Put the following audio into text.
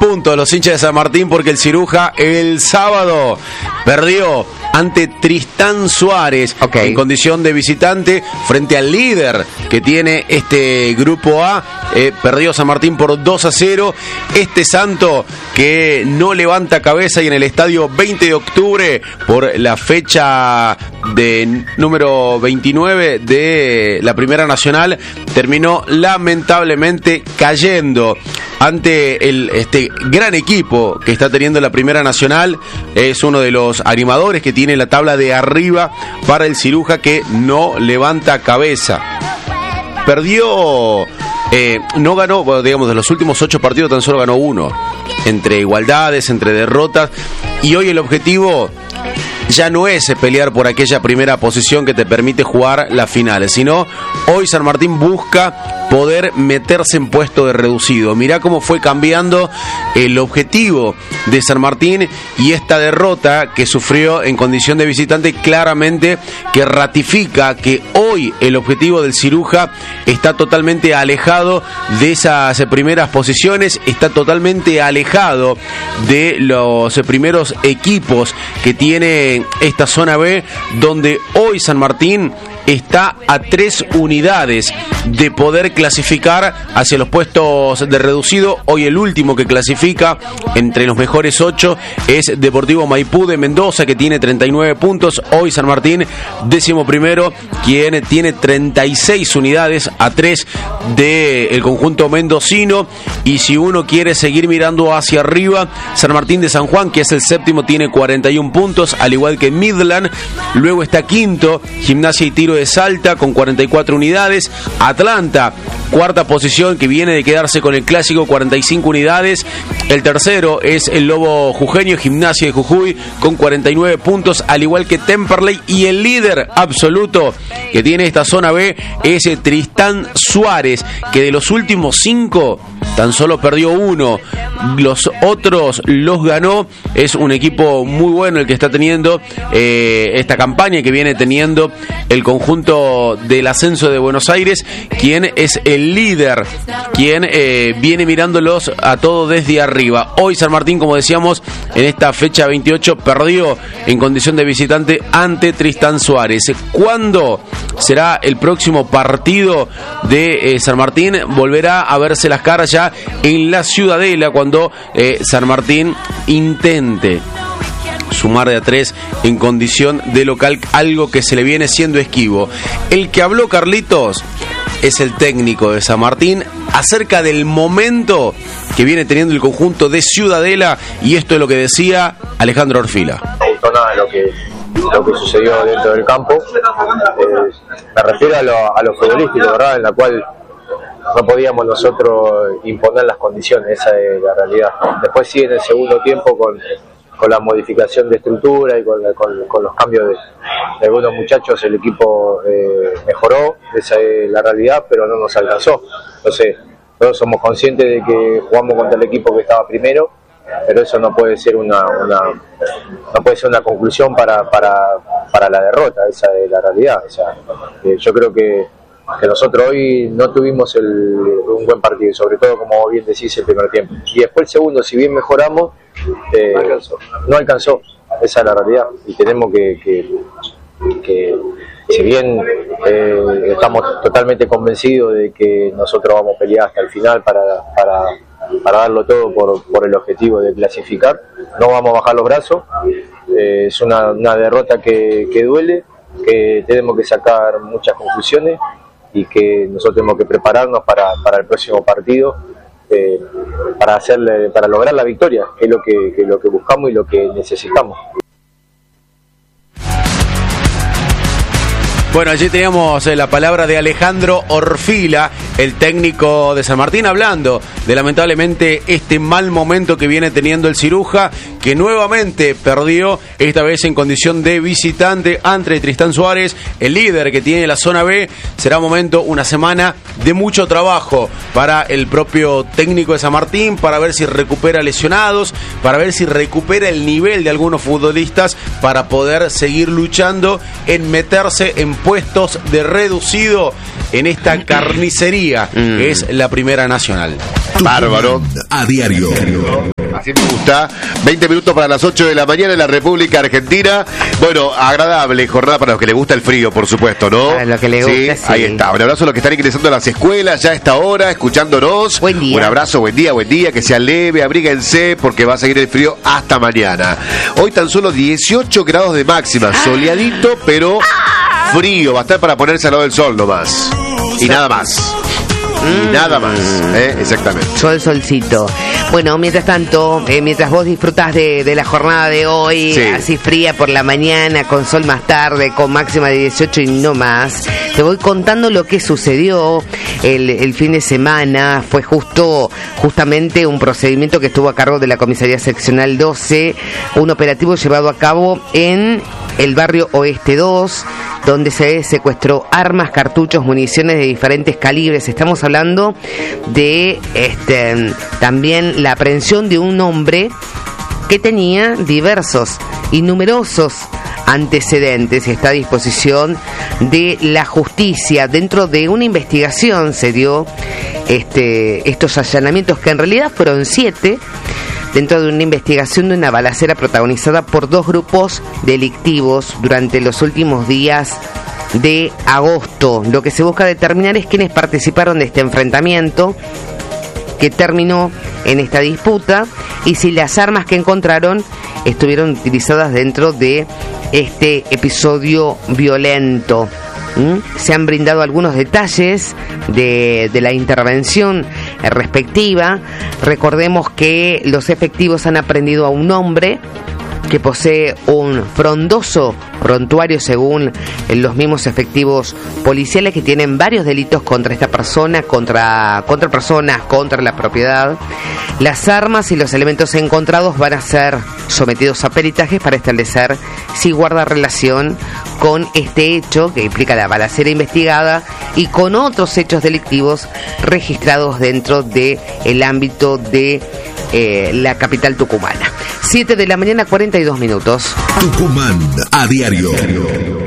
puntos los hinchas de San Martín porque el Ciruja el sábado perdió ante Tristán Suárez en condición de visitante frente al líder que tiene este grupo A. Perdió San Martín por 2-0. Este Santo que no levanta cabeza y en el estadio 20 de octubre por la fecha de número 29 de la Primera Nacional terminó lamentablemente cayendo ante este gran equipo que está teniendo la Primera Nacional. Es uno de los animadores que tiene la tabla de arriba para el Ciruja, que no levanta cabeza. Perdió, no ganó, bueno, digamos, de los últimos 8 partidos tan solo ganó 1, entre igualdades, entre derrotas, y hoy el objetivo ya no es pelear por aquella primera posición que te permite jugar las finales, sino hoy San Martín busca poder meterse en puesto de reducido. Mirá cómo fue cambiando el objetivo de San Martín, y esta derrota que sufrió en condición de visitante claramente que ratifica que hoy el objetivo del Ciruja está totalmente alejado de esas primeras posiciones, está totalmente alejado de los primeros equipos que tiene esta zona B, donde hoy San Martín está a 3 unidades de poder clasificar hacia los puestos de reducido. Hoy el último que clasifica entre los mejores 8 es Deportivo Maipú de Mendoza, que tiene 39 puntos. Hoy San Martín, 11º, quien tiene 36 unidades, a 3 del conjunto mendocino. Y si uno quiere seguir mirando hacia arriba, San Martín de San Juan, que es el 7º, tiene 41 puntos, al igual que Midland. Luego está quinto Gimnasia y Tiro de Salta con 44 unidades. Atlanta, cuarta posición, que viene de quedarse con el clásico, 45 unidades. El tercero es el Lobo Jujeño, Gimnasia de Jujuy, con 49 puntos, al igual que Temperley. Y el líder absoluto que tiene esta zona B es Tristán Suárez, que de los últimos 5 tan solo perdió 1, los otros los ganó. Es un equipo muy bueno el que está teniendo esta campaña que viene teniendo el conjunto del ascenso de Buenos Aires, quien es el líder, quien viene mirándolos a todos desde arriba. Hoy San Martín, como decíamos, en esta fecha 28 perdió en condición de visitante ante Tristán Suárez. ¿Cuándo será el próximo partido de San Martín? Volverá a verse las caras ya en la Ciudadela, cuando San Martín intente sumar de a 3 en condición de local, algo que se le viene siendo esquivo. El que habló, Carlitos, es el técnico de San Martín acerca del momento que viene teniendo el conjunto de Ciudadela, y esto es lo que decía Alejandro Orfila. No gustó nada lo que sucedió dentro del campo. Me refiero a lo futbolístico, ¿verdad? En la cual no podíamos nosotros imponer las condiciones, esa es la realidad. Después sí, en el segundo tiempo, con la modificación de estructura y con los cambios de algunos muchachos, el equipo mejoró, esa es la realidad, pero no nos alcanzó. Entonces, todos somos conscientes de que jugamos contra el equipo que estaba primero, pero eso no puede ser una conclusión para la derrota, esa es la realidad. O sea, yo creo que nosotros hoy no tuvimos un buen partido, sobre todo, como bien decís, el primer tiempo. Y después el segundo, si bien mejoramos, no alcanzó, esa es la realidad. Y tenemos que si bien estamos totalmente convencidos de que nosotros vamos a pelear hasta el final para darlo todo por el objetivo de clasificar, no vamos a bajar los brazos. Es una derrota que duele, que tenemos que sacar muchas conclusiones y que nosotros tenemos que prepararnos para el próximo partido, para lograr la victoria, que es lo que buscamos y lo que necesitamos. Bueno, allí teníamos la palabra de Alejandro Orfila, el técnico de San Martín, hablando de lamentablemente este mal momento que viene teniendo el Ciruja, que nuevamente perdió, esta vez en condición de visitante ante Tristán Suárez, el líder que tiene la zona B. Será una semana de mucho trabajo para el propio técnico de San Martín, para ver si recupera lesionados, para ver si recupera el nivel de algunos futbolistas, para poder seguir luchando en meterse en puestos de reducido en esta carnicería que es la Primera Nacional. Bárbaro. A diario. Así me gusta. 20 minutos para las 8 de la mañana en la República Argentina. Bueno, agradable jornada para los que les gusta el frío, por supuesto, ¿no? Para los que les gusta, sí. Ahí está. Un abrazo a los que están ingresando a las escuelas ya a esta hora, escuchándonos. Buen día. Un abrazo, buen día, que sea leve, abríguense porque va a seguir el frío hasta mañana. Hoy tan solo 18 grados de máxima, soleadito, pero frío. Va a estar para ponerse al lado del sol nomás. Y nada más. Y nada más, exactamente. Solcito. Bueno, mientras tanto, mientras vos disfrutás de la jornada de hoy, así fría por la mañana, con sol más tarde, con máxima de 18 y no más, te voy contando lo que sucedió el fin de semana. Fue justamente un procedimiento que estuvo a cargo de la Comisaría Seccional 12, un operativo llevado a cabo en el barrio Oeste 2, donde se secuestró armas, cartuchos, municiones de diferentes calibres. Estamos hablando de también la aprehensión de un hombre que tenía diversos y numerosos antecedentes. Está a disposición de la justicia. Dentro de una investigación se dio estos allanamientos, que en realidad fueron 7, dentro de una investigación de una balacera protagonizada por 2 grupos delictivos durante los últimos días de agosto. Lo que se busca determinar es quiénes participaron de este enfrentamiento que terminó en esta disputa y si las armas que encontraron estuvieron utilizadas dentro de este episodio violento. Se han brindado algunos detalles de la intervención respectiva. Recordemos que los efectivos han aprehendido a un hombre que posee un frondoso prontuario, según los mismos efectivos policiales, que tienen varios delitos contra esta persona, contra personas, contra la propiedad. Las armas y los elementos encontrados van a ser sometidos a peritajes para establecer si guarda relación con este hecho, que implica la balacera investigada, y con otros hechos delictivos registrados dentro del ámbito de la capital tucumana. 7 de la mañana, 42 minutos. Tucumán a diario.